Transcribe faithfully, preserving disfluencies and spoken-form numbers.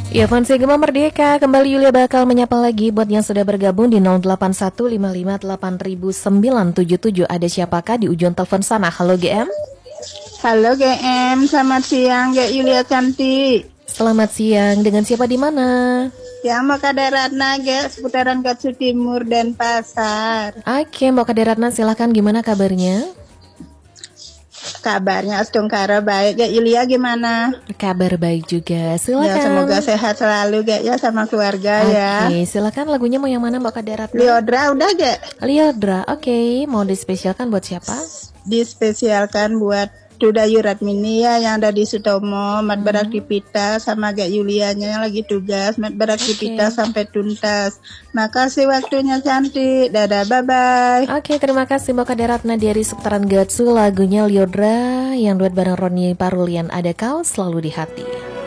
Ya, Fonsi Gema Merdeka. Kembali Yulia bakal menyapa lagi buat yang sudah bergabung di nol delapan satu lima lima delapan sembilan tujuh tujuh. Ada siapakah di ujung telepon sana? Halo G M. Halo G M, selamat siang G Yulia cantik. Selamat siang. Dengan siapa di mana? Ya, mau Kadaratna G, seputaran Gatsu Timur dan Pasar. Oke, Mbak Kaderatna silahkan, gimana kabarnya? Kabarnya Astungkara baik. G Yulia gimana? Kabar baik juga. Silakan. Ya, semoga sehat selalu G ya sama keluarga. Oke, ya. Oke, silakan, lagunya mau yang mana Mbak Kaderatna? Liodra udah G? Liodra, oke. Mau dispesialkan buat siapa? Dispesialkan buat Dudayu Radmini ya yang ada di Sutomo, mat Hmm. beraktivitas sama G Yulianya yang lagi tugas, mat beraktivitas Oke. sampai tuntas. Makasih waktunya cantik. Dadah, bye-bye. Oke, terima kasih Mbak Kaderatna dari seputaran Gatsu. Lagunya Liodra yang duet bareng Roni Parulian, Ada Kau Selalu di Hati.